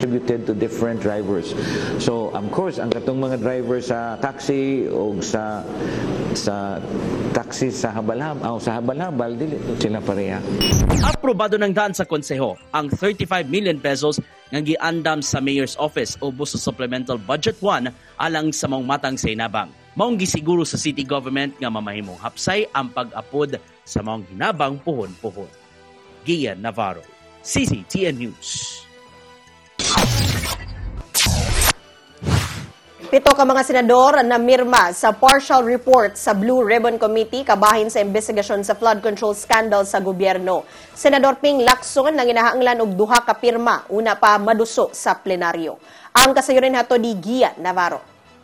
distributed to different drivers. So, of course, ang katong mga driver sa taxi o sa taxi sa habal-habal, dili sila pareha. Aprobado ng daan sa konseho ang 35 million pesos nga giandam sa Mayor's Office ubos sa Supplemental Budget 1 alang sa mga matang sa inabang. Maong gisiguro sa city government nga mamahimong hapsay ang pag-apod sa mga hinabang puhon-puhon. Gian Navarro, CCTN News. 7 ka mga senador na mirma sa partial report sa Blue Ribbon Committee kabahin sa investigasyon sa flood control scandal sa gobyerno. Senador Ping Lacson nang inahanglan og 2 ka pirma una pa maduso sa plenaryo. Ang kasayuran nato di Gia Navarro.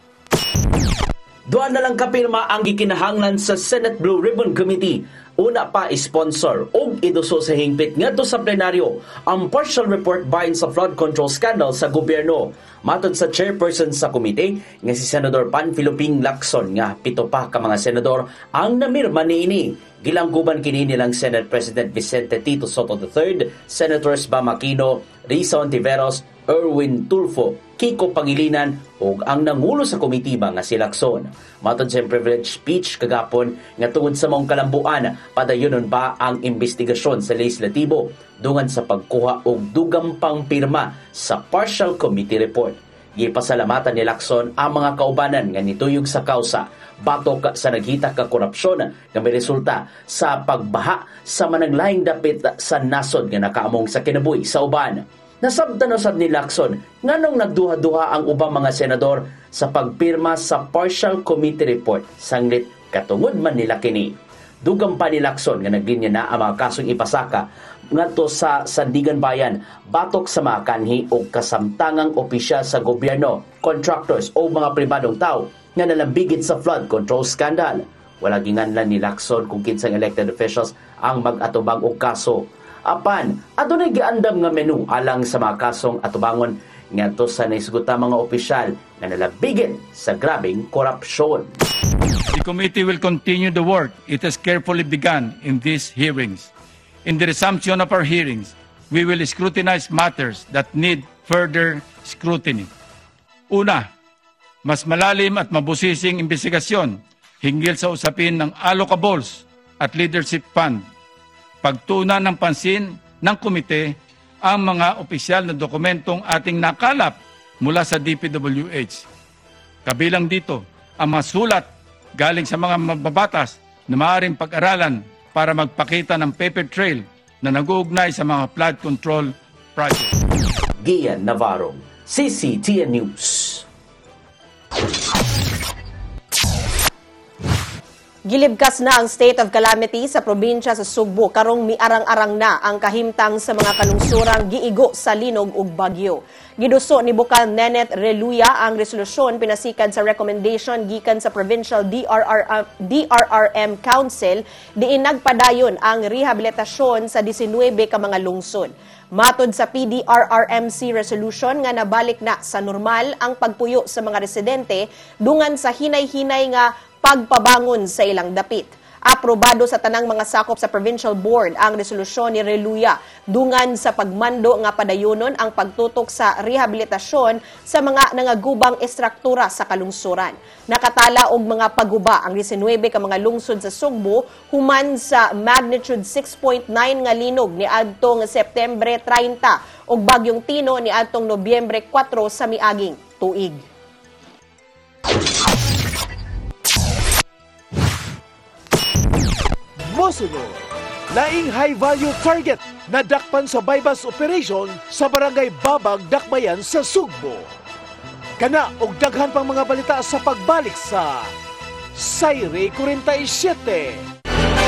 2 na lang kapirma ang gikinahanglan sa Senate Blue Ribbon Committee. Una pa sponsor og iduso sa hingpit ngadto sa plenaryo ang partial report bahin sa flood control scandal sa gobyerno. Matod sa chairperson sa komite nga si Senador Panfilo Ping Lacson nga 7 pa ka mga senador ang namirma niini. Gilangguban kini nilang Senate President Vicente Tito Soto III, Senators Bam Aquino, Risa Ontiveros, Erwin Tulfo, Kiko Pangilinan ug ang nangulo sa komitiba nga si Lacson. Matod sa privilege speech kagapon nga tungod sa maong kalambuan, padayonon ba ang investigasyon sa legislatibo dungan sa pagkuha og dugang pang pirma sa partial committee report. Gipasalamatan ni Lacson ang mga kaubanan nga nituyog sa kausa batok sa naghita ka korupsyon nga may resulta sa pagbaha sa mananglaing dapit sa nasod nga nakaamong sa kinabuhi sa uban. Nasabtan usab ni Lacson nganong nagduha-duha ang ubang mga senador sa pagpirma sa partial committee report sanglit katungod man nila kini. Dugang pa ni Lacson nga naglinya na ang mga kasong ipasaka ngadto sa Sandigan Bayan batok sa mga kanhi o kasamtangang opisyal sa gobyerno, contractors o mga pribadong tao nga nalambigit sa flood control scandal. Wala ginganlan ni Lacson kung kinsang elected officials ang mag-atubang og kaso. Apan, adunay giandam nga menu alang sa mga kasong atubangon ngadto sa naisguta mga opisyal nga nalabigin sa grabing korupsyon. The committee will continue the work it has carefully begun in these hearings. In the resumption of our hearings, we will scrutinize matters that need further scrutiny. Una, mas malalim at mabusising investigasyon hinggil sa usapin ng allocables at leadership fund. Pagtuunan ng pansin ng komite ang mga opisyal na dokumentong ating nakalap mula sa DPWH. Kabilang dito ang mga sulat galing sa mga mababatas na maaaring pag-aralan para magpakita ng paper trail na nag-uugnay sa mga flood control project. Gian Navarro, CCTN News. Gilibkas na ang state of calamity sa probinsya sa Sugbo karong miarang-arang na ang kahimtang sa mga kalungsurang giigo sa linog ug bagyo. Giduso ni Bukal Nenet Reluya ang resolusyon pinasikan sa recommendation gikan sa Provincial DRRM Council diin nagpadayon ang rehabilitasyon sa 19 ka mga lungsod. Matod sa PDRRMC resolution nga nabalik na sa normal ang pagpuyo sa mga residente dungan sa hinay-hinay nga pagpabangon sa ilang dapit. Aprobado sa tanang mga sakop sa Provincial Board ang resolusyon ni Reluya dungan sa pagmando nga padayonon ang pagtutok sa rehabilitasyon sa mga nangagubang estruktura sa kalungsuran. Nakatala og mga paguba ang 19 ka mga lungsod sa Sugbo human sa magnitude 6.9 nga linog ni adtong Setyembre 30 ug bagyong Tino ni adtong Nobyembre 4 sa miaging tuig. Mosunod, laing high-value target na dakpan sa bypass operation sa Barangay Babag, Dakbayan sa Sugbo. Kana og daghan pang mga balita sa pagbalik sa Sayre 47.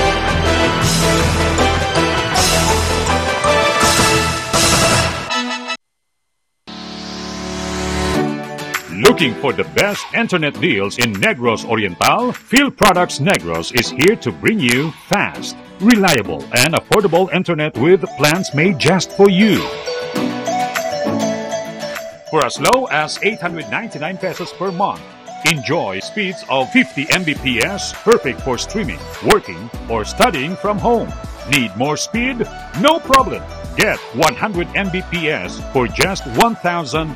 Looking for the best internet deals in Negros Oriental? Field Products Negros is here to bring you fast, reliable, and affordable internet with plans made just for you. For as low as 899 pesos per month, enjoy speeds of 50 Mbps, perfect for streaming, working, or studying from home. Need more speed? No problem. Get 100 Mbps for just 1,900